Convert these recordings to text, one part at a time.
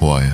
خوایە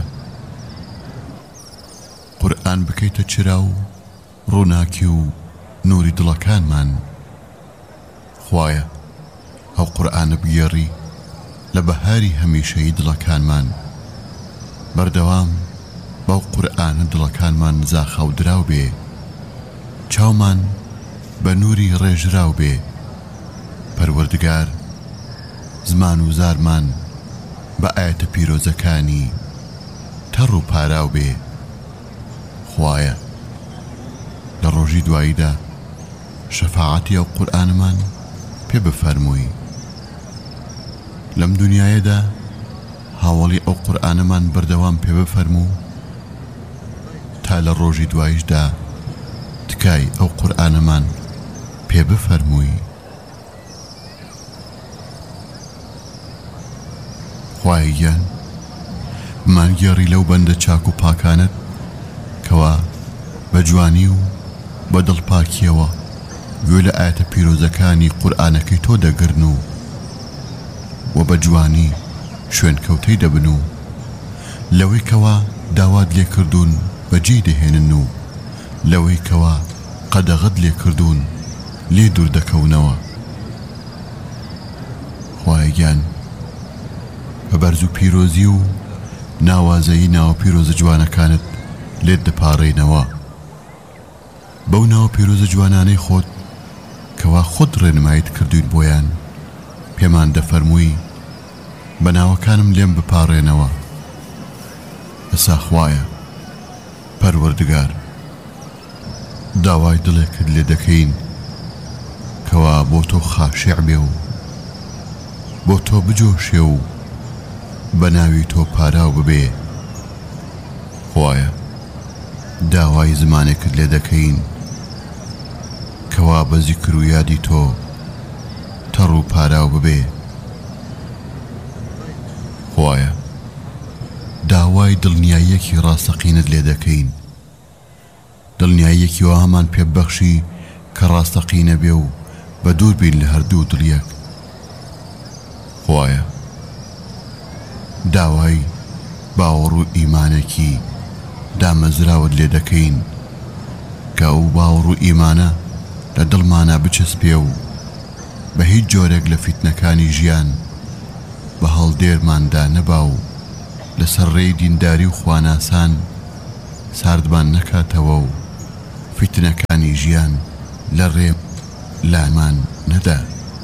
قورئان بکەیتە چرا و ڕووناکی و نوری دڵەکانمان. خوایە ئەو قورئانە بگێڕی لە بەهاری هەمیشەیی دڵەکانمان. بەردەوام بەو قورئانە دڵەکانمان زاخەو دراو بێ، چاومان بە نوری ڕێژراو بێ. پەروەردگار زمان و زارمان بە ئاەتە پیرۆزەکانی تەڕ و پاراو بێ. خوایە لە ڕۆژی دواییدا شەفاعەتی ئەو قورئانمان پێ بفەرمووی. لەم دنیایەدا هاوڵی ئەو قورئانەمان بەردەوام پێ بفەرموو تا لە ڕۆژی دواییشدا تکای ئەو قورئانەمان پێ بفەرمووی. خوایە گیان بمانگێڕی لەو بەندە چاک و پاکانت کەوا بە جوانی و بە دڵپاکیەوە گوێ لە ئاەتە پیرۆزەکانی قورئانەکەی تۆ دەگرن و بە جوانی شوێنکەوتەی دەبن و لەوەی کەوا داوات لێ کردوون بەجێ دەهێنن و لەوەی کەوا قەدەغەت لێ کردوون لێ دوور دەکەونەوە. خوایە گیان بە بەرز و پیرۆزی و ناوازەیی ناوە پیرۆزە جوانەکانت لێت دەپاڕێنەوە. بەو ناوە پیرۆزە جوانانەی خۆت کەوا خۆت ڕێنمایت کردویت بۆیان پێمان دەفەرمووی بە ناوەکانم لێم بپاڕێنەوە. ئەسا خوایە پەروەردگار داوای دڵێکت لێ دەکەین کەوا بۆ تۆ خاشع بێ و بۆ تۆ بجۆشێ و بە ناوی تۆ پاراو ببێ. خوایە داوای زمانێکت لێ دەکەین کەوا بە زیکر و یادی تۆ تەڕ و پاراو ببێ. خوایە داوای دڵنیاییەکی ڕاستەقینت لێ دەکەین، دڵنیاییەکی وا هەمان پێبەخشی کە ڕاستەقینە بێ و بە دوور بین لە هەردوو دڵیەک. خوایە داوای باوەڕ و ئیمانێکی دامەزراوت لێ دەکەین کە ئەو باوەڕ و ئیمانە لە دڵمانە بچەسپێ و بە هیچ جۆرێک لە فیتنەکانی ژیان بە هەڵدێرماندا نەبا و لەسەر ڕێی دینداری و خواناسان ساردمان نەکاتەوە و فیتنەکانی ژیان لە ڕێ لامان نەدا.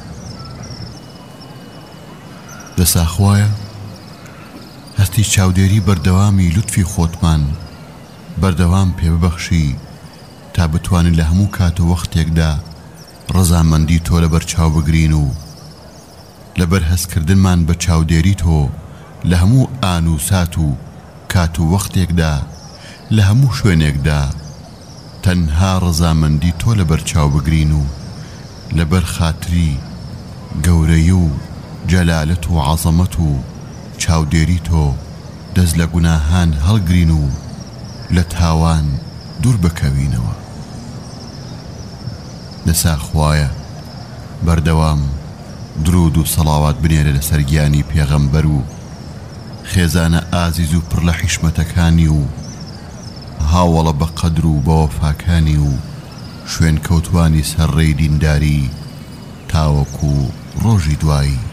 دەسا خوایە هەستی چاودێری بەردەوامی لوتفی خۆتمان بەردەوام پێ ببەخشی تا بتوانین لە هەموو کات و وەختێکدا ڕەزامەندی تۆ لەبەر چاو بگرین و لەبەر هەستکردنمان بە چاودێری تۆ لە هەموو ئان و سات و کات و وەختێکدا لە هەموو شوێنێکدا تەنها ڕەزامەندی تۆ لەبەر چاو بگرین و لەبەر خاتری گەورەی و جەلالەت و عەزەمەت و چاودێری تۆ دەست لە گوناهان هەڵگرین و لە تاوان دوور بکەوینەوە. دەسا خوایە بەردەوام درود و سەڵاوات بنێرە لەسەر گیانی پێغەمبەر و خێزانە ئازیز و پڕ لە حیشمەتەکانی و هاوڵە بە قەدر و بە وەفاکانی و شوێن کەوتوانی سەرڕێی دینداری تاوەکو ڕۆژی دوایی.